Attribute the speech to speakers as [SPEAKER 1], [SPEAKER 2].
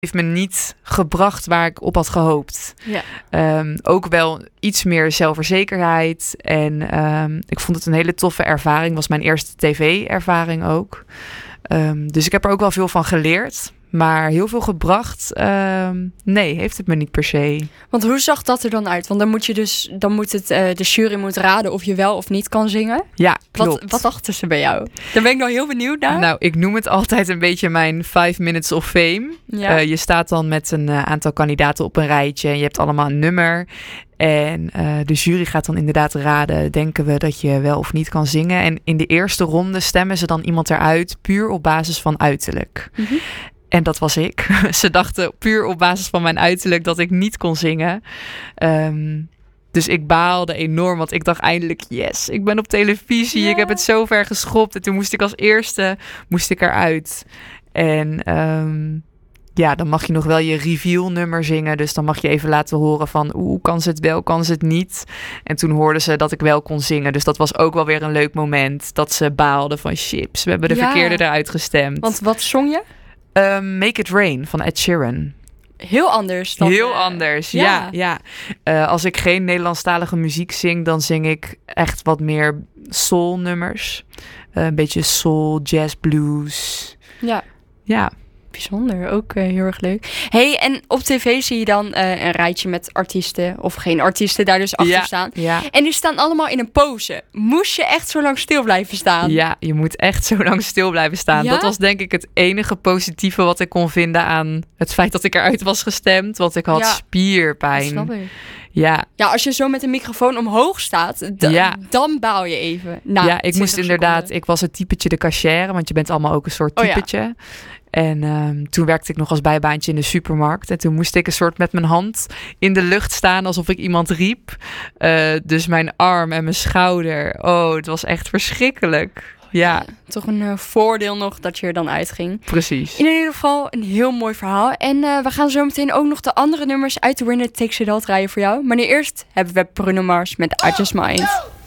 [SPEAKER 1] heeft me niet gebracht waar ik op had gehoopt.
[SPEAKER 2] Ja.
[SPEAKER 1] Ook wel iets meer zelfverzekerheid. En ik vond het een hele toffe ervaring. Was mijn eerste tv-ervaring ook. Dus ik heb er ook wel veel van geleerd. Maar heel veel gebracht, nee, heeft het me niet per se.
[SPEAKER 2] Want hoe zag dat er dan uit? Want de jury moet raden of je wel of niet kan zingen.
[SPEAKER 1] Ja, klopt.
[SPEAKER 2] Wat dachten ze bij jou? Daar ben ik nog heel benieuwd naar.
[SPEAKER 1] Nou, ik noem het altijd een beetje mijn 5 minutes of fame.
[SPEAKER 2] Ja.
[SPEAKER 1] Je staat dan met een aantal kandidaten op een rijtje. En je hebt allemaal een nummer. En de jury gaat dan inderdaad raden, denken we dat je wel of niet kan zingen. En in de eerste ronde stemmen ze dan iemand eruit, puur op basis van uiterlijk.
[SPEAKER 2] Mm-hmm.
[SPEAKER 1] En dat was ik. Ze dachten puur op basis van mijn uiterlijk dat ik niet kon zingen. Dus ik baalde enorm, want ik dacht eindelijk, yes, ik ben op televisie.
[SPEAKER 2] Ja.
[SPEAKER 1] Ik heb het zo ver geschopt. En toen moest ik als eerste eruit. En dan mag je nog wel je reveal nummer zingen. Dus dan mag je even laten horen van, kan ze het wel, kan ze het niet? En toen hoorden ze dat ik wel kon zingen. Dus dat was ook wel weer een leuk moment. Dat ze baalden van, chips, we hebben de verkeerde eruit gestemd.
[SPEAKER 2] Want wat zong je?
[SPEAKER 1] Make It Rain van Ed Sheeran.
[SPEAKER 2] Heel anders dan...
[SPEAKER 1] Heel anders, ja. Als ik geen Nederlandstalige muziek zing, dan zing ik echt wat meer soul nummers. Een beetje soul, jazz, blues. Ja.
[SPEAKER 2] Bijzonder, ook heel erg leuk. Hey, en op tv zie je dan een rijtje met artiesten of geen artiesten daar dus achter staan.
[SPEAKER 1] Ja.
[SPEAKER 2] En die staan allemaal in een pose. Moest je echt zo lang stil blijven staan?
[SPEAKER 1] Ja, je moet echt zo lang stil blijven staan.
[SPEAKER 2] Ja?
[SPEAKER 1] Dat was denk ik het enige positieve wat ik kon vinden aan het feit dat ik eruit was gestemd. Want ik had spierpijn.
[SPEAKER 2] Dat snap ik.
[SPEAKER 1] Ja.
[SPEAKER 2] Ja, als je zo met een microfoon omhoog staat, dan baal je even.
[SPEAKER 1] Ik moest inderdaad, ik was het typetje de cashier, want je bent allemaal ook een soort typetje. Oh, ja. En toen werkte ik nog als bijbaantje in de supermarkt. En toen moest ik een soort met mijn hand in de lucht staan alsof ik iemand riep. Dus mijn arm en mijn schouder. Oh, het was echt verschrikkelijk. Ja.
[SPEAKER 2] Toch een voordeel nog dat je er dan uitging.
[SPEAKER 1] Precies.
[SPEAKER 2] In ieder geval een heel mooi verhaal. En we gaan zo meteen ook nog de andere nummers uit de Winner Takes It All draaien voor jou. Maar nu eerst hebben we Bruno Mars met I Just Mind.